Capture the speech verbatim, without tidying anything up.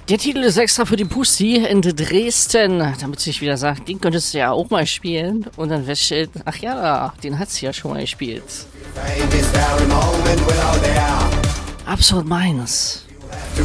Der Titel ist extra für die Pussy in Dresden, damit sie wieder sagt, den könntest du ja auch mal spielen. Und dann feststellt, ach ja, den hat sie ja schon mal gespielt. Absolut meines.